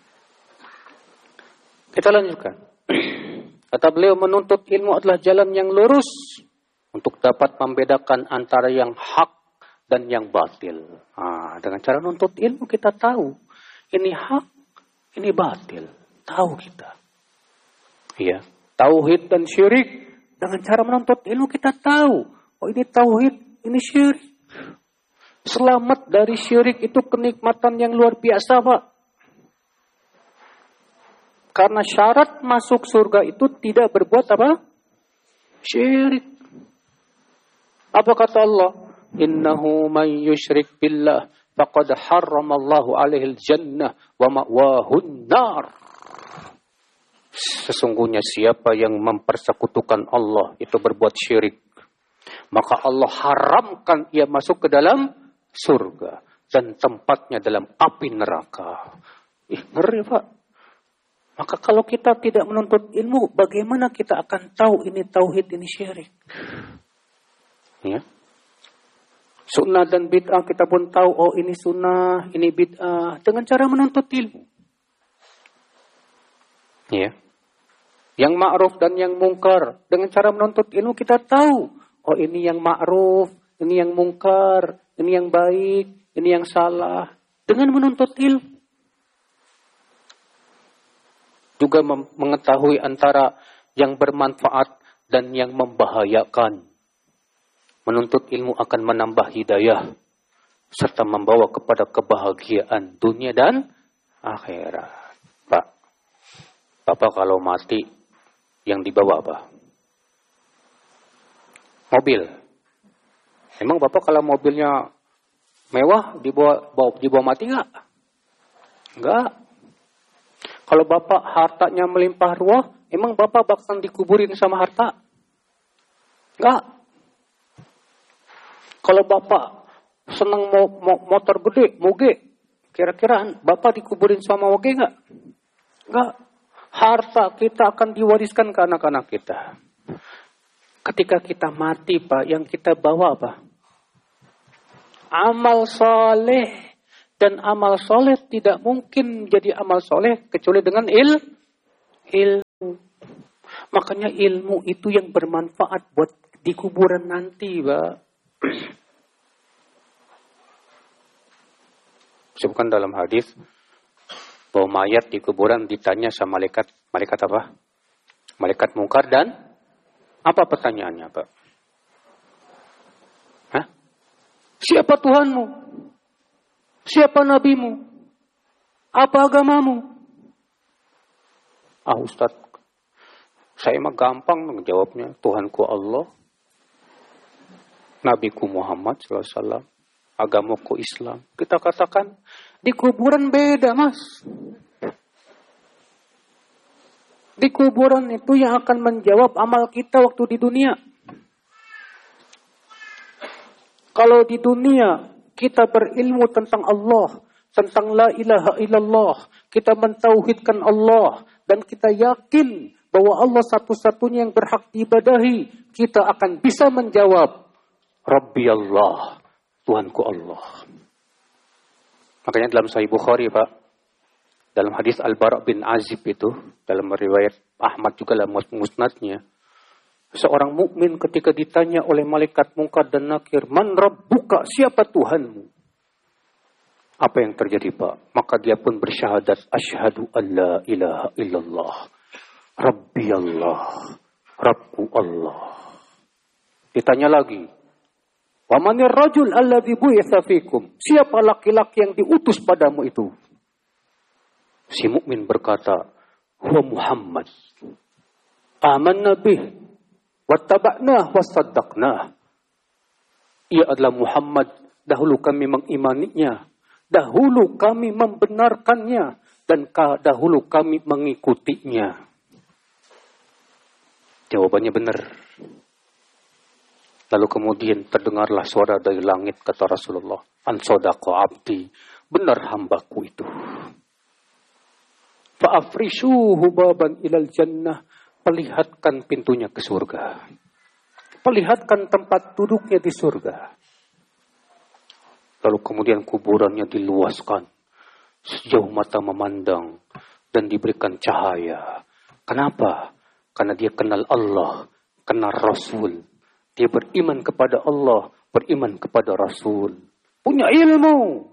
Kita lanjutkan. Kata beliau, menuntut ilmu adalah jalan yang lurus untuk dapat membedakan antara yang hak dan yang batil. Dengan cara menuntut ilmu kita tahu ini hak, ini batil. Tahu kita. Ya. Tauhid dan syirik. Dengan cara menuntut ilmu kita tahu. Oh ini tauhid, ini syirik. Selamat dari syirik itu kenikmatan yang luar biasa, Pak. Karena syarat masuk surga itu tidak berbuat apa? Syirik. Apa kata Allah? Innahu man yushrik billah faqad harramallahu alaihil jannah wa ma'wahun nar. Sesungguhnya siapa yang mempersekutukan Allah itu berbuat syirik, maka Allah haramkan ia masuk ke dalam surga dan tempatnya dalam api neraka. Ngeri, Pak. Maka kalau kita tidak menuntut ilmu, bagaimana kita akan tahu ini tauhid, ini syirik? Ya. Sunnah dan bid'ah kita pun tahu, oh ini sunnah, ini bid'ah, dengan cara menuntut ilmu. Ya. Yang ma'ruf dan yang mungkar, dengan cara menuntut ilmu kita tahu, oh ini yang ma'ruf, ini yang mungkar, ini yang baik, ini yang salah. Dengan menuntut ilmu. Juga mengetahui antara yang bermanfaat dan yang membahayakan. Menuntut ilmu akan menambah hidayah. Serta membawa kepada kebahagiaan dunia dan akhirat. Pak, Bapak kalau mati, yang dibawa apa? Mobil. Emang Bapak kalau mobilnya mewah dibawa mati nggak? Nggak. Kalau Bapak hartanya melimpah ruah, emang Bapak bakal dikuburin sama harta? Nggak. Kalau Bapak senang motor gede, moge, kira-kira Bapak dikuburin sama moge nggak? Nggak. Harta kita akan diwariskan ke anak-anak kita. Ketika kita mati, Pak, yang kita bawa apa? Amal soleh. Dan amal soleh tidak mungkin jadi amal soleh kecuali dengan ilmu. Makanya ilmu itu yang bermanfaat buat di kuburan nanti, Pak. Sebutkan dalam hadis bahwa mayat di kuburan ditanya sama malaikat. Malaikat apa? Malaikat mungkar dan apa pertanyaannya, Pak? Hah? Siapa Tuhanmu? Siapa nabimu? Apa agamamu? Ustaz, saya mah gampang menjawabnya. Tuhanku Allah, Nabiku Muhammad SAW, agamaku Islam. Kita katakan, di kuburan beda, Mas. Di kuburan itu yang akan menjawab amal kita waktu di dunia. Kalau di dunia kita berilmu tentang Allah, tentang la ilaha illallah, kita mentauhidkan Allah, dan kita yakin bahwa Allah satu-satunya yang berhak diibadahi, kita akan bisa menjawab, Rabbi Allah, Tuhanku Allah. Makanya dalam Sahih Bukhari, Pak, dalam hadis Al-Bara' bin Azib itu, dalam riwayat Ahmad juga dalam musnadnya, seorang mukmin ketika ditanya oleh malaikat Munkar dan Nakir, man rabbuka, siapa Tuhanmu? Apa yang terjadi, Pak? Maka dia pun bersyahadat, asyhadu an la ilaha illallah, Rabbi Allah, Rabbu Allah. Ditanya lagi, wa manir rajul alladzi bu'itsa fikum? Siapa laki-laki yang diutus padamu itu? Si mukmin berkata, huwa Muhammad. Amanna bih, wattaba'nah, wasaddaqnah. Ia adalah Muhammad. Dahulu kami mengimaninya, dahulu kami membenarkannya, dan dahulu kami mengikutinya. Jawabannya benar. Lalu kemudian terdengarlah suara dari langit, kata Rasulullah, an sadaqa abdi, benar hambaku itu. Fa'afrishuhu baban ilal jannah, perlihatkan pintunya ke surga. Perlihatkan tempat duduknya di surga. Lalu kemudian kuburannya diluaskan sejauh mata memandang dan diberikan cahaya. Kenapa? Karena dia kenal Allah, kenal Rasul. Dia beriman kepada Allah, beriman kepada Rasul. Punya ilmu.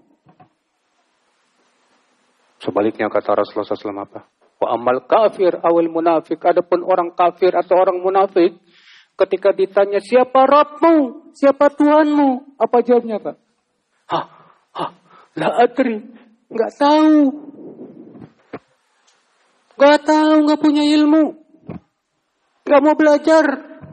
Sebaliknya kata Rasulullah SAW apa? Wa amal kafir awal munafik. Adapun orang kafir atau orang munafik, ketika ditanya siapa Rabbmu, siapa Tuhanmu, apa jawabnya, Pak? La adri, nggak tahu. Nggak tahu, nggak punya ilmu. Nggak mau belajar.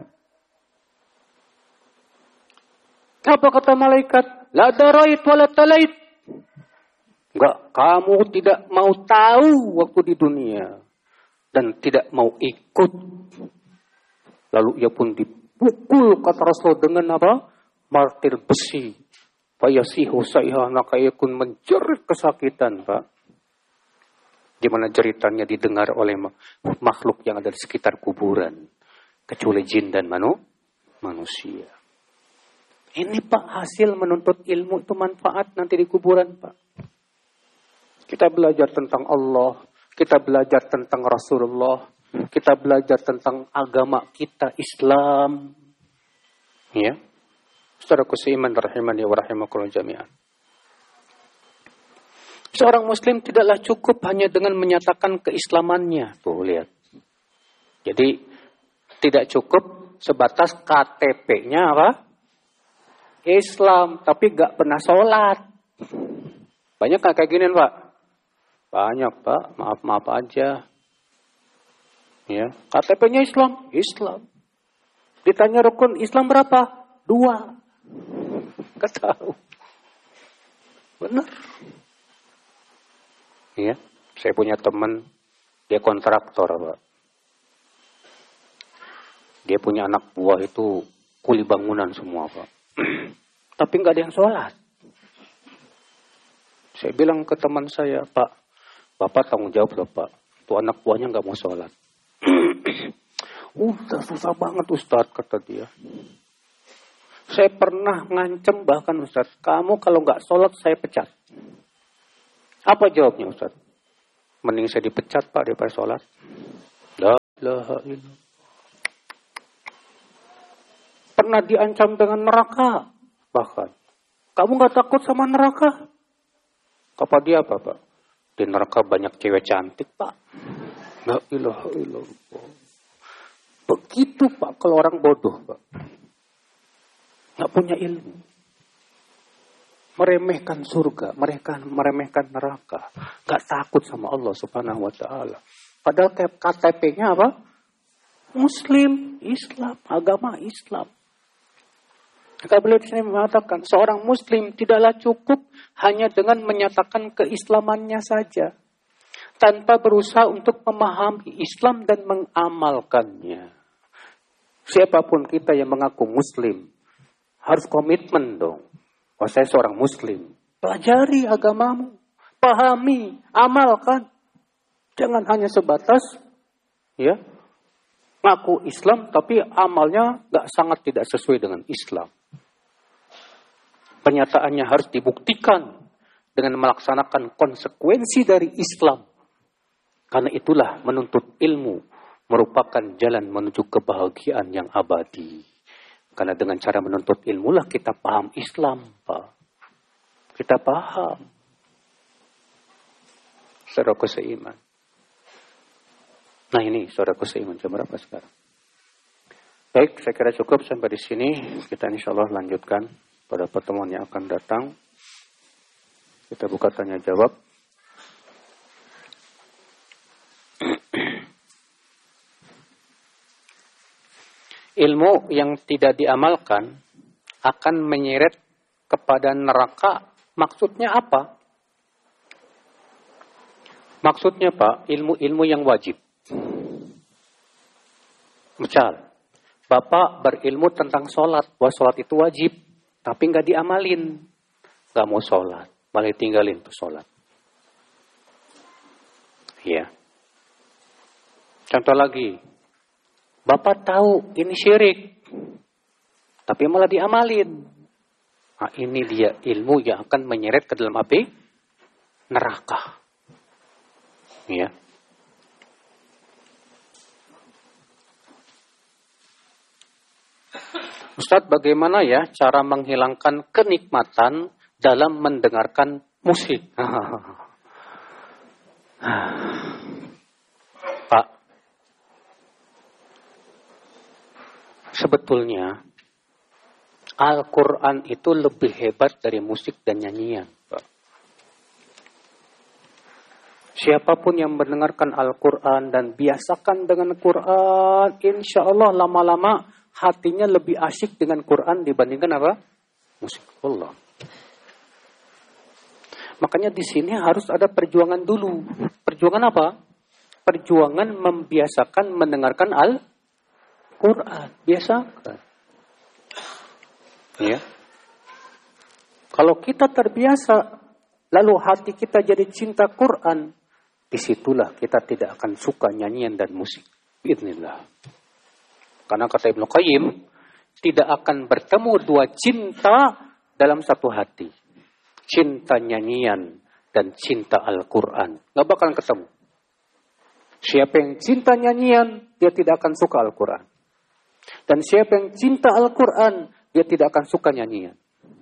Apa kata malaikat? La darait wa la talait. Enggak, kamu tidak mau tahu waktu di dunia. Dan tidak mau ikut. Lalu ia pun dipukul, kata Rasul, dengan apa? Martir besi. Fayasihu sayha, maka ia pun menjerit kesakitan, Pak. Di mana jeritannya didengar oleh makhluk yang ada di sekitar kuburan. Kecuali jin dan manusia. Ini, Pak, hasil menuntut ilmu itu manfaat nanti di kuburan, Pak. Kita belajar tentang Allah, kita belajar tentang Rasulullah, kita belajar tentang agama kita, Islam. Ya. Saudaraku seiman rahimani wa rahimakumullah jami'an. Seorang muslim tidaklah cukup hanya dengan menyatakan keislamannya. Tuh, lihat. Jadi, tidak cukup sebatas KTP-nya apa? Islam, tapi gak pernah sholat. Banyak gak kayak gini, Pak? Banyak, Pak. Maaf-maaf aja. Ya, KTP-nya Islam. Islam. Ditanya rukun Islam berapa? 2. Gak tahu. Benar. Ya, saya punya teman, dia kontraktor, Pak. Dia punya anak buah itu kuli bangunan semua, Pak. Tapi nggak ada yang sholat. Saya bilang ke teman saya, Pak, Bapak tanggung jawab loh, Pak. Tuh anak buahnya nggak mau sholat. Udah susah banget, Ustadz, kata dia. Saya pernah ngancem bahkan, Ustadz, kamu kalau nggak sholat saya pecat. Apa jawabnya, Ustadz? Mending saya dipecat, Pak, daripada sholat. La ilaha illallah. Pernah diancam dengan neraka. Bahkan. Kamu gak takut sama neraka? Kata dia apa, Pak? Di neraka banyak cewek cantik, Pak. La ilaha illallah. Begitu, Pak, kalau orang bodoh, Pak. Gak punya ilmu. Meremehkan surga, meremehkan neraka. Gak takut sama Allah subhanahu wa ta'ala. Padahal KTP-nya apa? Muslim, Islam, agama Islam. Maka beliau di sini mengatakan, seorang Muslim tidaklah cukup hanya dengan menyatakan keislamannya saja. Tanpa berusaha untuk memahami Islam dan mengamalkannya. Siapapun kita yang mengaku Muslim, harus komitmen dong. Wah, saya seorang Muslim. Pelajari agamamu. Pahami, amalkan. Jangan hanya sebatas ya ngaku Islam, tapi amalnya sangat tidak sesuai dengan Islam. Penyataannya harus dibuktikan dengan melaksanakan konsekuensi dari Islam. Karena itulah menuntut ilmu merupakan jalan menuju kebahagiaan yang abadi. Karena dengan cara menuntut ilmu lah kita paham Islam, Pak. Kita paham. Saudaraku seiman. Nah ini saudaraku seiman, jam berapa sekarang? Baik, saya kira cukup sampai di sini. Kita insya Allah lanjutkan pada pertemuan yang akan datang. Kita buka tanya jawab. Ilmu yang tidak diamalkan akan menyeret kepada neraka. Maksudnya apa? Maksudnya Pak, ilmu-ilmu yang wajib. Misal, Bapak berilmu tentang sholat. Bahwa sholat itu wajib. Tapi nggak diamalin. Nggak mau sholat. Malah tinggalin tuh sholat. Iya. Contoh lagi. Bapak tahu ini syirik. Tapi malah diamalin. Nah, ini dia ilmu yang akan menyeret ke dalam api neraka. Ya. Ustadz, bagaimana ya cara menghilangkan kenikmatan dalam mendengarkan musik? Pak, sebetulnya Al-Quran itu lebih hebat dari musik dan nyanyian, Pak. Siapapun yang mendengarkan Al-Quran dan biasakan dengan Quran, insya Allah lama-lama hatinya lebih asyik dengan Quran dibandingkan apa? Musik. Allah. Makanya di sini harus ada perjuangan dulu. Perjuangan apa? Perjuangan membiasakan mendengarkan Al-Quran. Biasakan. Ya. Kalau kita terbiasa, lalu hati kita jadi cinta Quran, disitulah kita tidak akan suka nyanyian dan musik. Bismillah. Karena kata Ibnu Qayyim, tidak akan bertemu dua cinta dalam satu hati. Cinta nyanyian dan cinta Al-Quran. Gak bakalan ketemu. Siapa yang cinta nyanyian, dia tidak akan suka Al-Quran. Dan siapa yang cinta Al-Quran, dia tidak akan suka nyanyian.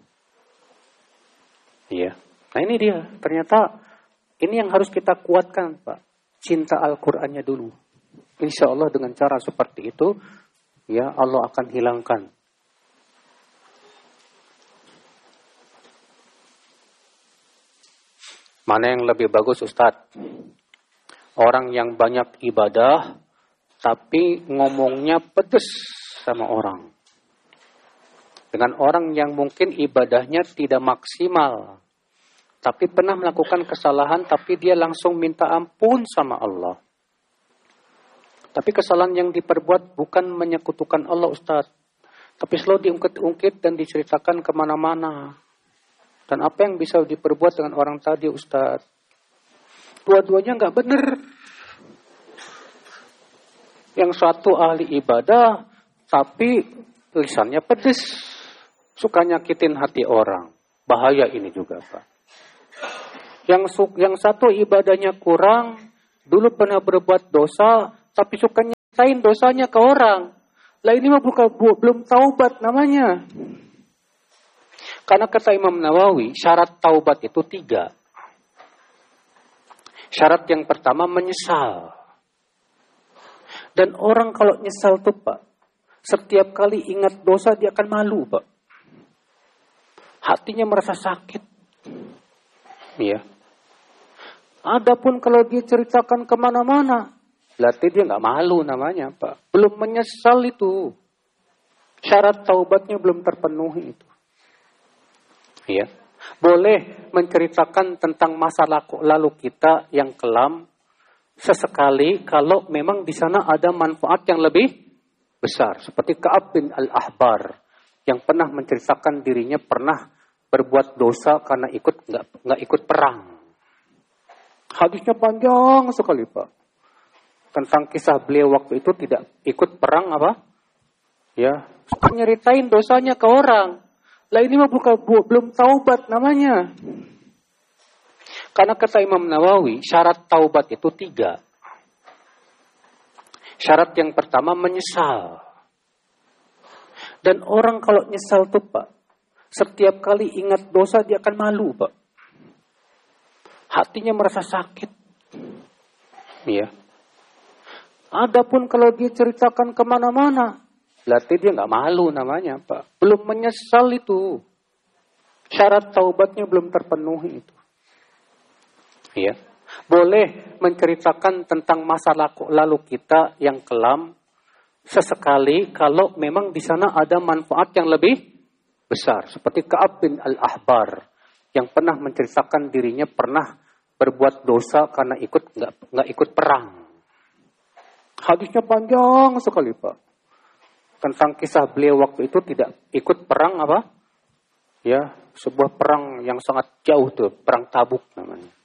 Iya. Nah ini dia. Ternyata ini yang harus kita kuatkan, Pak. Cinta Al-Qurannya dulu. Insya Allah dengan cara seperti itu, ya Allah akan hilangkan. Mana yang lebih bagus, Ustadz? Orang yang banyak ibadah, tapi ngomongnya pedes sama orang. Dengan orang yang mungkin ibadahnya tidak maksimal, tapi pernah melakukan kesalahan, tapi dia langsung minta ampun sama Allah. Tapi kesalahan yang diperbuat bukan menyekutukan Allah, Ustaz. Tapi selalu diungkit-ungkit dan diceritakan kemana-mana. Dan apa yang bisa diperbuat dengan orang tadi, Ustaz? Dua-duanya nggak benar. Yang satu ahli ibadah, tapi lisannya pedes. Suka nyakitin hati orang. Bahaya ini juga, Pak. Yang satu ibadahnya kurang, dulu pernah berbuat dosa, tapi suka nyatain dosanya ke orang. Lah ini mah belum taubat namanya. Karena kata Imam Nawawi, syarat taubat itu 3. Syarat yang pertama menyesal. Dan orang kalau nyesal tuh Pak, setiap kali ingat dosa dia akan malu Pak. Hatinya merasa sakit. Ya. Adapun kalau dia ceritakan kemana-mana, berarti dia nggak malu namanya Pak. Belum menyesal itu. Syarat taubatnya belum terpenuhi itu. Ya. Boleh menceritakan tentang masa lalu kita yang kelam sesekali kalau memang di sana ada manfaat yang lebih besar. Seperti Ka'ab bin Al-Ahbar yang pernah menceritakan dirinya pernah berbuat dosa karena nggak ikut perang. Hadisnya panjang sekali Pak. Tentang kisah beliau waktu itu tidak ikut perang apa? Ya, nyeritain dosanya ke orang. Lah ini mah belum taubat namanya. Karena kata Imam Nawawi, syarat taubat itu 3. Syarat yang pertama menyesal. Dan orang kalau nyesal tuh Pak, setiap kali ingat dosa dia akan malu Pak. Hatinya merasa sakit. Ya. Adapun kalau dia ceritakan kemana-mana, berarti dia nggak malu namanya Pak. Belum menyesal itu. Syarat taubatnya belum terpenuhi itu. Ya. Boleh menceritakan tentang masa lalu kita yang kelam sesekali kalau memang di sana ada manfaat yang lebih besar. Seperti Ka'ab bin Al-Ahbar yang pernah menceritakan dirinya pernah berbuat dosa karena nggak ikut perang. Hadisnya panjang sekali Pak. Tentang kisah beliau waktu itu tidak ikut perang apa? Ya, sebuah perang yang sangat jauh tuh, perang Tabuk namanya.